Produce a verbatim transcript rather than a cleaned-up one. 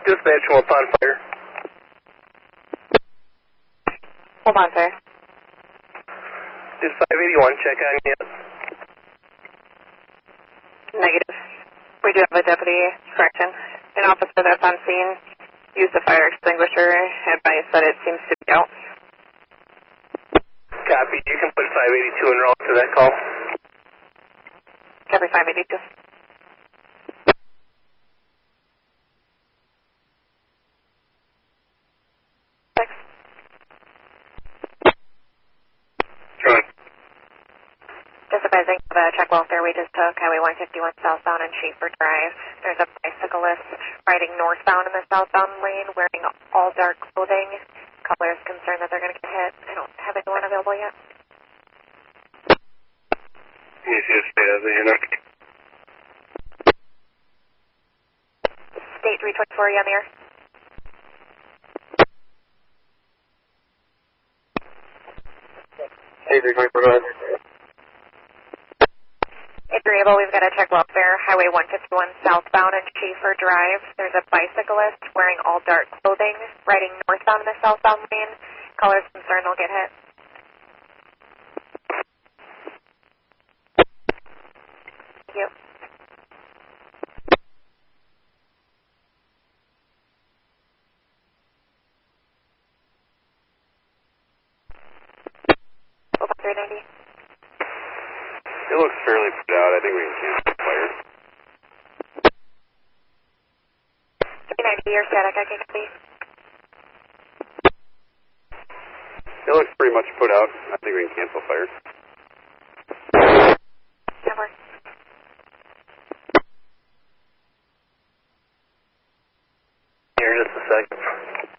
Dispatch from upon fire. Hold on, sir. Did five eighty-one check on you yet? Negative. We do have a deputy, correction. An officer that's on scene used a fire extinguisher. Advice that it seems to be out. Copy. You can put five eighty-two en route to that call. Copy five eighty-two. Just advising of a check welfare we just took, Highway one fifty-one southbound on Schaefer Drive. There's a bicyclist riding northbound in the southbound lane wearing all dark clothing. Caller is concerned that they're going to get hit. I don't have anyone available yet. Can you see the state of the unit? State three twenty-four, you on the air? Hey, three twenty-four, go ahead. If you're able, we've got a check welfare, Highway one fifty-one southbound on Schaefer Drive. There's a bicyclist wearing all dark clothing, riding northbound in the southbound lane. Caller's concerned they'll get hit. Thank you. Over three ninety. It looks fairly put out. I think we can cancel fire. three ninety, you're static. I can see. It looks pretty much put out. I think we can cancel fire. Never. Here, just a second.